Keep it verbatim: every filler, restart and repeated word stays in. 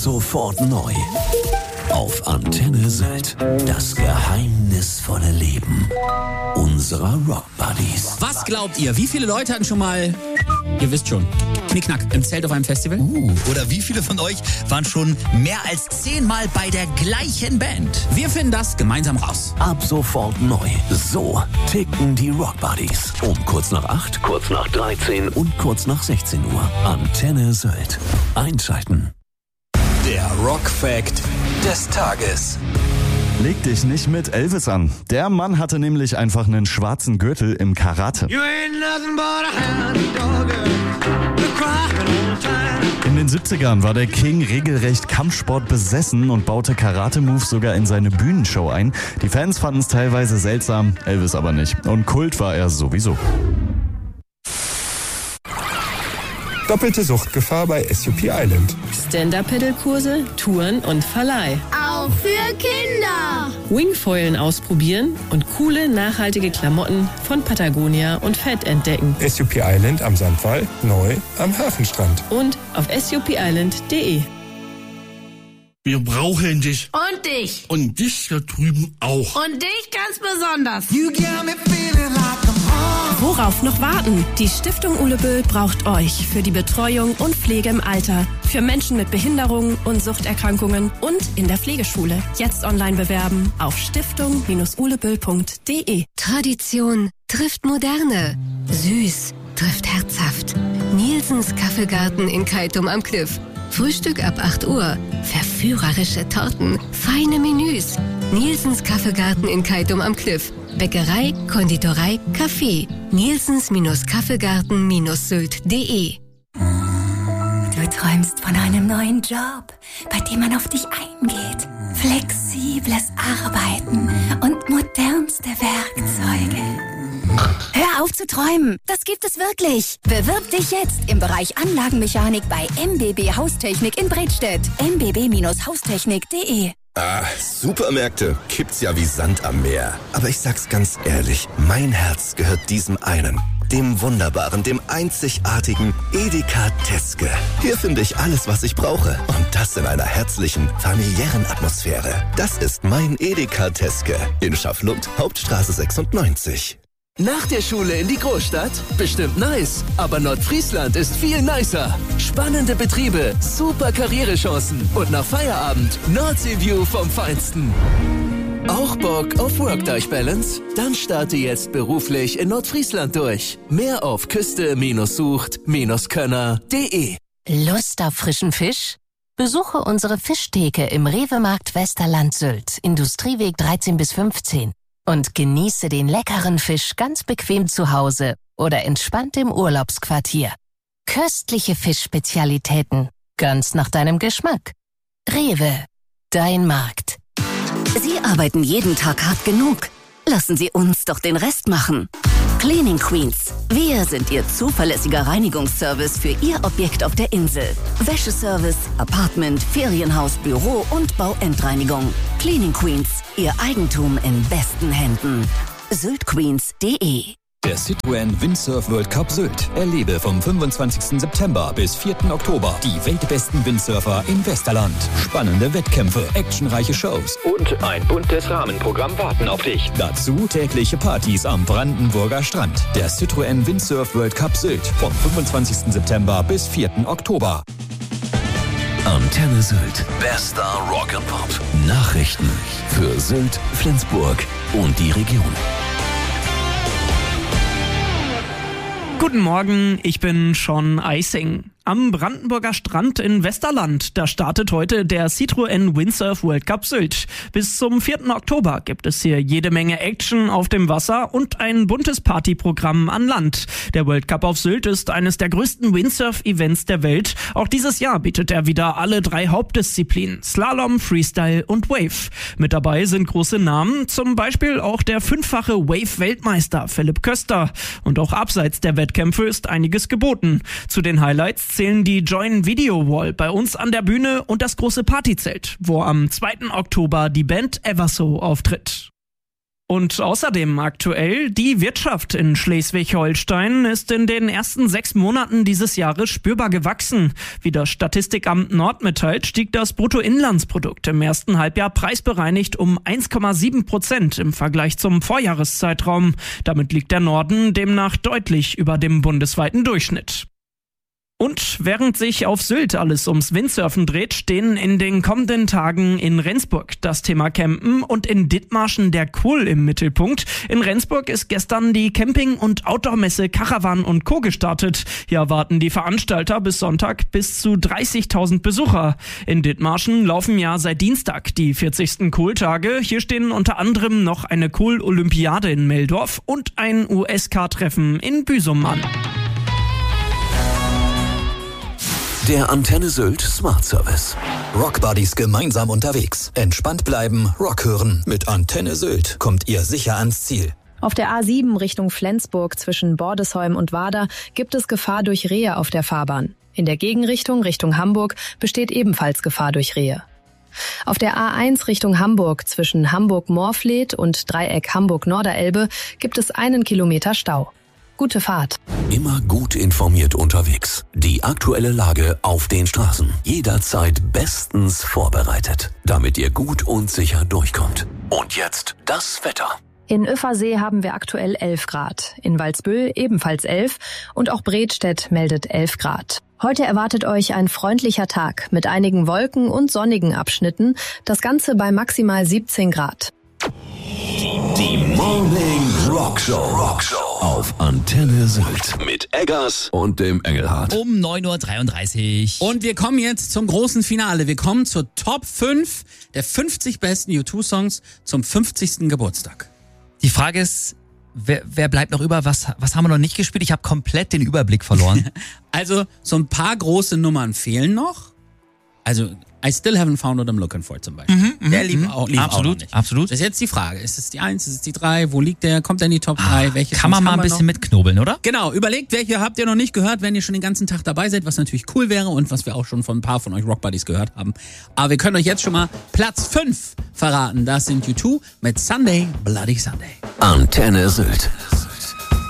sofort neu. Auf Antenne Sylt. Das geheimnisvolle Leben unserer Rock-Buddies. Was glaubt ihr? Wie viele Leute hatten schon mal, ihr wisst schon, Knickknack im Zelt auf einem Festival? Uh, oder wie viele von euch waren schon mehr als zehnmal bei der gleichen Band? Wir finden das gemeinsam raus. Ab sofort neu. So ticken die Rock-Buddies. Um kurz nach acht, kurz nach dreizehn und kurz nach sechzehn Uhr. Antenne Sylt. Einschalten. Der Rock-Fact des Tages. Leg dich nicht mit Elvis an. Der Mann hatte nämlich einfach einen schwarzen Gürtel im Karate. In den siebzigern war der King regelrecht Kampfsport besessen und baute Karate-Moves sogar in seine Bühnenshow ein. Die Fans fanden es teilweise seltsam, Elvis aber nicht. Und Kult war er sowieso. Doppelte Suchtgefahr bei S U P Island. Stand-Up-Pedal-Kurse, Touren und Verleih. Auch für Kinder. Wingfoilen ausprobieren und coole, nachhaltige Klamotten von Patagonia und Fett entdecken. S U P Island am Sandwall, neu am Hafenstrand. Und auf S U P island punkt de. Wir brauchen dich. Und dich. Und dich da drüben auch. Und dich ganz besonders. You got me feeling like I'm home. Worauf noch warten? Die Stiftung Ulebö braucht euch für die Betreuung und Pflege im Alter, für Menschen mit Behinderungen und Suchterkrankungen und in der Pflegeschule. Jetzt online bewerben auf stiftung Bindestrich ulebö punkt de. Tradition trifft Moderne. Süß trifft herzhaft. Nielsens Kaffeegarten in Keitum am Kliff. Frühstück ab acht Uhr. Verführerische Torten. Feine Menüs. Nielsens Kaffeegarten in Keitum am Kliff. Bäckerei, Konditorei, Kaffee. Nielsens-Kaffeegarten Sylt punkt de. Du träumst von einem neuen Job, bei dem man auf dich eingeht. Flexibles Arbeiten und modernste Werkzeuge. Hör auf zu träumen, das gibt es wirklich. Bewirb dich jetzt im Bereich Anlagenmechanik bei M B B Haustechnik in Bredstedt. m b b Bindestrich haustechnik punkt de. Ah, Supermärkte gibt's ja wie Sand am Meer. Aber ich sag's ganz ehrlich, mein Herz gehört diesem einen. Dem wunderbaren, dem einzigartigen Edeka Teske. Hier finde ich alles, was ich brauche. Und das in einer herzlichen, familiären Atmosphäre. Das ist mein Edeka Teske in Schafflund, Hauptstraße sechsundneunzig. Nach der Schule in die Großstadt? Bestimmt nice. Aber Nordfriesland ist viel nicer. Spannende Betriebe, super Karrierechancen und nach Feierabend Nordsee-View vom Feinsten. Auch Bock auf Work-Life-Balance? Dann starte jetzt beruflich in Nordfriesland durch. Mehr auf küste-sucht-könner punkt de. Lust auf frischen Fisch? Besuche unsere Fischtheke im Rewe-Markt Westerland Sylt, Industrieweg dreizehn bis fünfzehn. Und genieße den leckeren Fisch ganz bequem zu Hause oder entspannt im Urlaubsquartier. Köstliche Fischspezialitäten, ganz nach deinem Geschmack. Rewe, dein Markt. Sie arbeiten jeden Tag hart genug. Lassen Sie uns doch den Rest machen. Cleaning Queens. Wir sind Ihr zuverlässiger Reinigungsservice für Ihr Objekt auf der Insel. Wäscheservice, Apartment, Ferienhaus, Büro und Bauendreinigung. Cleaning Queens. Ihr Eigentum in besten Händen. syltqueens punkt de. Der Citroën Windsurf World Cup Sylt. Erlebe vom fünfundzwanzigsten September bis vierten Oktober die weltbesten Windsurfer im Westerland. Spannende Wettkämpfe, actionreiche Shows und ein buntes Rahmenprogramm warten auf dich. Dazu tägliche Partys am Brandenburger Strand. Der Citroën Windsurf World Cup Sylt vom fünfundzwanzigsten September bis vierten Oktober. Antenne Sylt. Bester Rock and Pop. Nachrichten für Sylt, Flensburg und die Region. Guten Morgen, ich bin Sean Eising. Am Brandenburger Strand in Westerland, da startet heute der Citroën Windsurf World Cup Sylt. Bis zum vierten Oktober gibt es hier jede Menge Action auf dem Wasser und ein buntes Partyprogramm an Land. Der World Cup auf Sylt ist eines der größten Windsurf-Events der Welt. Auch dieses Jahr bietet er wieder alle drei Hauptdisziplinen, Slalom, Freestyle und Wave. Mit dabei sind große Namen, zum Beispiel auch der fünffache Wave-Weltmeister Philipp Köster. Und auch abseits der Wettkämpfe ist einiges geboten. Zu den Highlights zählen die Join Video Wall bei uns an der Bühne und das große Partyzelt, wo am zweiten Oktober die Band Everso auftritt. Und außerdem aktuell, die Wirtschaft in Schleswig-Holstein ist in den ersten sechs Monaten dieses Jahres spürbar gewachsen. Wie das Statistikamt Nord mitteilt, stieg das Bruttoinlandsprodukt im ersten Halbjahr preisbereinigt um eins Komma sieben Prozent im Vergleich zum Vorjahreszeitraum. Damit liegt der Norden demnach deutlich über dem bundesweiten Durchschnitt. Und während sich auf Sylt alles ums Windsurfen dreht, stehen in den kommenden Tagen in Rendsburg das Thema Campen und in Dithmarschen der Kohl im Mittelpunkt. In Rendsburg ist gestern die Camping- und Outdoor-Messe Caravan und Co. gestartet. Hier erwarten die Veranstalter bis Sonntag bis zu dreißigtausend Besucher. In Dithmarschen laufen ja seit Dienstag die vierzigsten Kohltage. Hier stehen unter anderem noch eine Kohl-Olympiade in Meldorf und ein U S K-Treffen in Büsum an. Der Antenne Sylt Smart Service. Rockbuddies gemeinsam unterwegs. Entspannt bleiben, Rock hören. Mit Antenne Sylt kommt ihr sicher ans Ziel. Auf der A sieben Richtung Flensburg zwischen Bordesholm und Wader gibt es Gefahr durch Rehe auf der Fahrbahn. In der Gegenrichtung Richtung Hamburg besteht ebenfalls Gefahr durch Rehe. Auf der A eins Richtung Hamburg zwischen Hamburg-Morfleet und Dreieck Hamburg-Norderelbe gibt es einen Kilometer Stau. Gute Fahrt. Immer gut informiert unterwegs. Die aktuelle Lage auf den Straßen. Jederzeit bestens vorbereitet, damit ihr gut und sicher durchkommt. Und jetzt das Wetter. In Ueversee haben wir aktuell elf Grad, in Walsbüll ebenfalls elf und auch Bredstedt meldet elf Grad. Heute erwartet euch ein freundlicher Tag mit einigen Wolken und sonnigen Abschnitten, das Ganze bei maximal siebzehn Grad. Die Morning Rock Show. Rock Show auf Antenne Sylt mit Eggers und dem Engelhardt. Um neun Uhr dreiunddreißig. Und wir kommen jetzt zum großen Finale. Wir kommen zur Top fünf der fünfzig besten U zwei Songs zum fünfzigsten Geburtstag. Die Frage ist, wer, wer bleibt noch über? Was, was haben wir noch nicht gespielt? Ich habe komplett den Überblick verloren. Also so ein paar große Nummern fehlen noch. Also I Still Haven't Found What I'm Looking For zum Beispiel. Mhm, der lief, mhm, auch, lief absolut, auch noch nicht. Absolut. Das ist jetzt die Frage. Ist es die eins, ist es die drei? Wo liegt der? Kommt der in die Top drei? Ah, Welche kann man mal ein bisschen noch? mitknobeln, oder? Genau. Überlegt, welche habt ihr noch nicht gehört, wenn ihr schon den ganzen Tag dabei seid, was natürlich cool wäre und was wir auch schon von ein paar von euch Rockbuddies gehört haben. Aber wir können euch jetzt schon mal Platz fünf verraten. Das sind U zwei mit Sunday, Bloody Sunday. Antenne Sylt.